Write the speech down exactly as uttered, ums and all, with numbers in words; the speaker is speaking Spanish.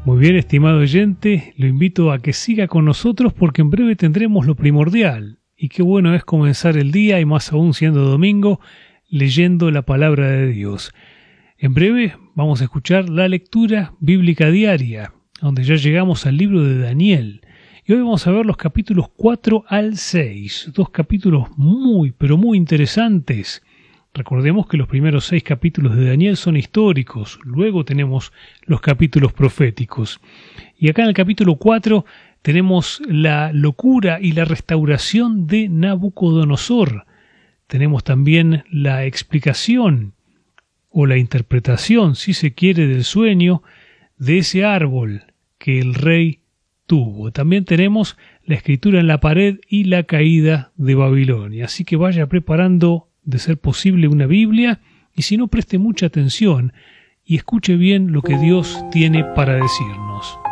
Muy bien, estimado oyente, lo invito a que siga con nosotros porque en breve tendremos lo primordial. Y qué bueno es comenzar el día, y más aún siendo domingo, leyendo la palabra de Dios. En breve vamos a escuchar la lectura bíblica diaria, donde ya llegamos al libro de Daniel. Y hoy vamos a ver los capítulos cuatro al seis, dos capítulos muy, pero muy interesantes. Recordemos que los primeros seis capítulos de Daniel son históricos, luego tenemos los capítulos proféticos. Y acá en el capítulo cuatro tenemos la locura y la restauración de Nabucodonosor. Tenemos también la explicación o la interpretación, si se quiere, del sueño de ese árbol que el rey tuvo. También tenemos la escritura en la pared y la caída de Babilonia. Así que vaya preparando, de ser posible, una Biblia, y si no, preste mucha atención y escuche bien lo que Dios tiene para decirnos.